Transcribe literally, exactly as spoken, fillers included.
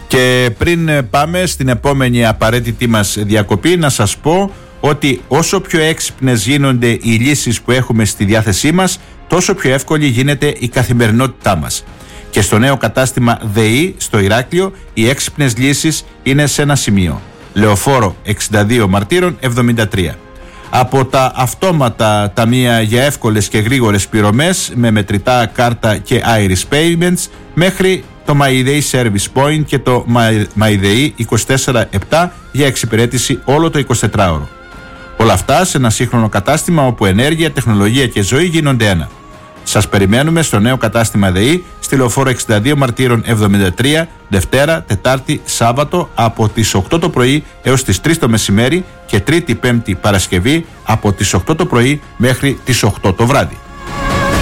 Και πριν πάμε στην επόμενη απαραίτητη μας διακοπή, να σας πω ότι όσο πιο έξυπνες γίνονται οι λύσεις που έχουμε στη διάθεσή μας, τόσο πιο εύκολη γίνεται η καθημερινότητά μας. Και στο νέο κατάστημα ΔΕΗ στο Ηράκλειο, οι έξυπνες λύσεις είναι σε ένα σημείο. Λεωφόρο εξήντα δύο Μαρτύρων εβδομήντα τρία. Από τα αυτόματα ταμεία για εύκολες και γρήγορες πληρωμές με μετρητά κάρτα και Iris Payments, μέχρι το MyDay Service Point και το MyDay είκοσι τέσσερα επτά για εξυπηρέτηση όλο το εικοσιτετράωρο. Όλα αυτά σε ένα σύγχρονο κατάστημα όπου ενέργεια, τεχνολογία και ζωή γίνονται ένα. Σας περιμένουμε στο νέο κατάστημα ΔΕΗ στη Λεωφόρο εξήντα δύο Μαρτύρων εβδομήντα τρία, Δευτέρα, Τετάρτη, Σάββατο από τις οκτώ το πρωί έως τις τρεις το μεσημέρι και Τρίτη, Πέμπτη, Παρασκευή από τις οκτώ το πρωί μέχρι τις οκτώ το βράδυ.